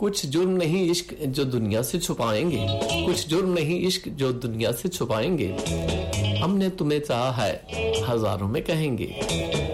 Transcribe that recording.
कुछ जुर्म नहीं इश्क जो दुनिया से छुपाएंगे, कुछ जुर्म नहीं इश्क जो दुनिया से छुपाएंगे, हमने तुम्हें चाहा है हजारों में कहेंगे।